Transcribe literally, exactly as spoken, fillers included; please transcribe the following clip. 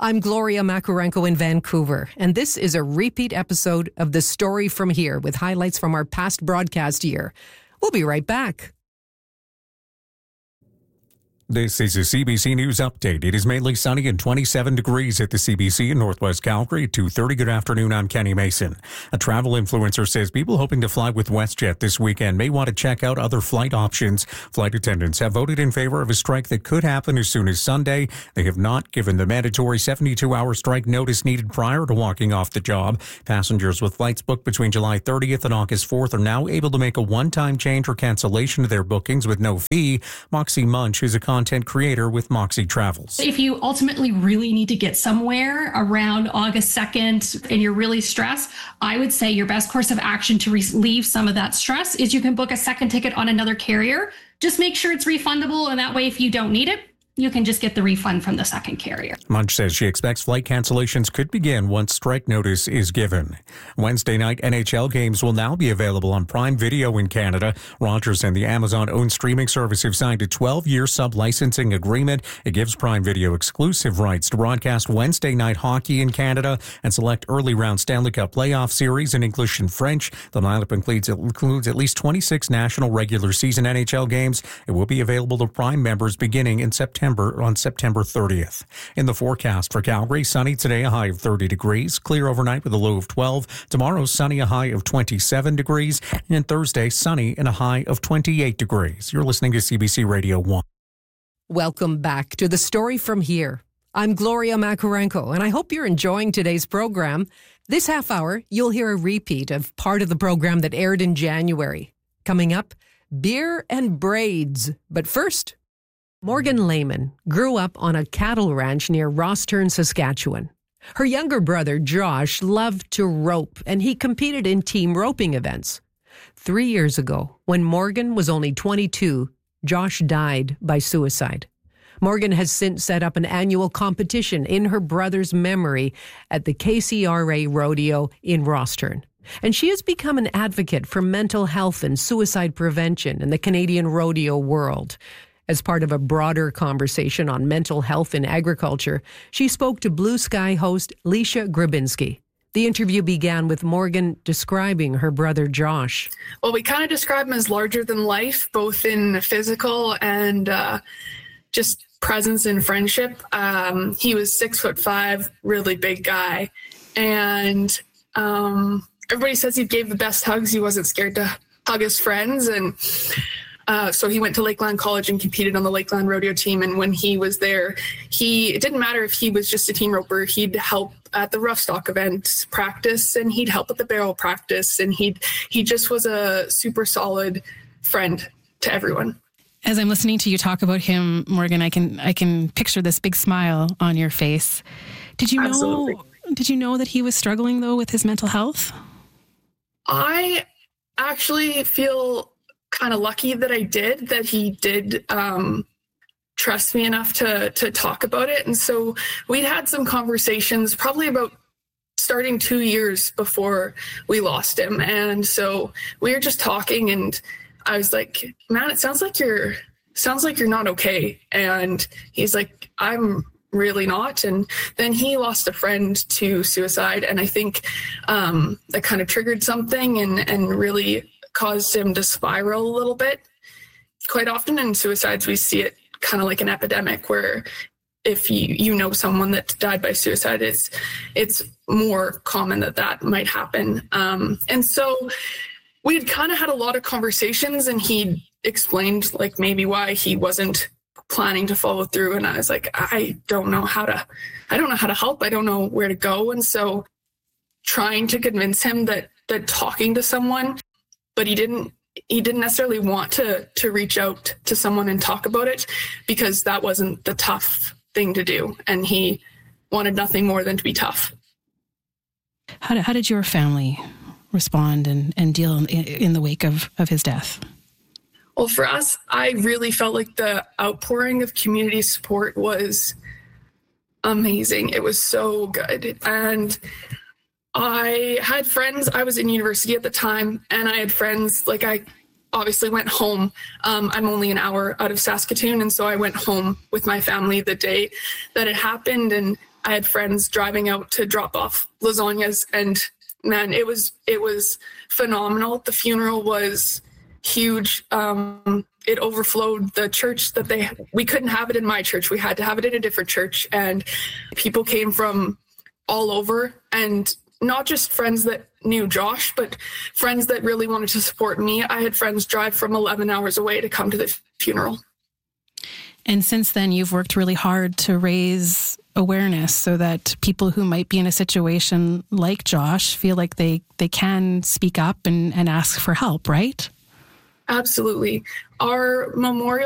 I'm Gloria Makarenko in Vancouver, and this is a repeat episode of The Story From Here with highlights from our past broadcast year. We'll be right back. This is a C B C News update. It is mainly sunny and twenty-seven degrees at the C B C in Northwest Calgary. two thirty, good afternoon, I'm Kenny Mason. A travel influencer says people hoping to fly with WestJet this weekend may want to check out other flight options. Flight attendants have voted in favor of a strike that could happen as soon as Sunday. They have not given the mandatory seventy-two hour strike notice needed prior to walking off the job. Passengers with flights booked between July thirtieth and August fourth are now able to make a one-time change or cancellation of their bookings with no fee. Moxie Munch is a content creator with Moxie Travels. If you ultimately really need to get somewhere around August second and you're really stressed, I would say your best course of action to relieve some of that stress is you can book a second ticket on another carrier. Just make sure it's refundable, and that way if you don't need it, you can just get the refund from the second carrier. Munch says she expects flight cancellations could begin once strike notice is given. Wednesday night N H L games will now be available on Prime Video in Canada. Rogers and the Amazon-owned streaming service have signed a twelve-year sub-licensing agreement. It gives Prime Video exclusive rights to broadcast Wednesday night hockey in Canada and select early-round Stanley Cup playoff series in English and French. The lineup includes, includes at least twenty-six national regular season N H L games. It will be available to Prime members beginning in September. on September thirtieth. In the forecast for Calgary, sunny today, a high of thirty degrees. Clear overnight with a low of twelve. Tomorrow, sunny, a high of twenty-seven degrees. And Thursday, sunny and a high of twenty-eight degrees. You're listening to C B C Radio one. Welcome back to The Story From Here. I'm Gloria Makarenko, and I hope you're enjoying today's program. This half hour, you'll hear a repeat of part of the program that aired in January. Coming up, beer and braids. But first, Morgan Lehman grew up on a cattle ranch near Rosthern, Saskatchewan. Her younger brother, Josh, loved to rope, and he competed in team roping events. Three years ago, when Morgan was only twenty-two, Josh died by suicide. Morgan has since set up an annual competition in her brother's memory at the K C R A Rodeo in Rosthern. And she has become an advocate for mental health and suicide prevention in the Canadian rodeo world. As part of a broader conversation on mental health in agriculture, she spoke to Blue Sky host Leisha Grabinski. The interview began with Morgan describing her brother Josh. Well, we kind of describe him as larger than life, both in physical and uh, just presence and friendship. Um, he was six foot five, really big guy. And um, everybody says he gave the best hugs. He wasn't scared to hug his friends. And Uh, so he went to Lakeland College and competed on the Lakeland Rodeo team. And when he was there, he it didn't matter if he was just a team roper. He'd help at the rough stock event practice, and he'd help at the barrel practice. And he he just was a super solid friend to everyone. As I'm listening to you talk about him, Morgan, I can I can picture this big smile on your face. Did you Absolutely. know? Did you know that he was struggling though with his mental health? I actually feel kind of lucky that I did, that he did um, trust me enough to to talk about it. And so we'd had some conversations probably about starting two years before we lost him. And so we were just talking, and I was like, man, it sounds like you're sounds like you're not okay. And he's like, I'm really not. And then he lost a friend to suicide. And I think um, that kind of triggered something and and really caused him to spiral a little bit. Quite often in suicides, we see it kind of like an epidemic where if you, you know someone that died by suicide, it's, it's more common that that might happen. Um, and so we had kind of had a lot of conversations, and he explained like maybe why he wasn't planning to follow through. And I was like, I don't know how to, I don't know how to help. I don't know where to go. And so trying to convince him that, that talking to someone, but he didn't he didn't necessarily want to to reach out to someone and talk about it, because that wasn't the tough thing to do. And he wanted nothing more than to be tough. How did, how did your family respond and, and deal in, in the wake of, of his death? Well, for us, I really felt like the outpouring of community support was amazing. It was so good. And I had friends, I was in university at the time, and I had friends, like I obviously went home. Um, I'm only an hour out of Saskatoon, and so I went home with my family the day that it happened, and I had friends driving out to drop off lasagnas, and man, it was it was phenomenal. The funeral was huge. Um, it overflowed the church that they we couldn't have it in my church. We had to have it in a different church, and people came from all over, and not just friends that knew Josh, but friends that really wanted to support me. I had friends drive from eleven hours away to come to the funeral. And since then, you've worked really hard to raise awareness so that people who might be in a situation like Josh feel like they, they can speak up and, and ask for help, right? Absolutely. Our memorial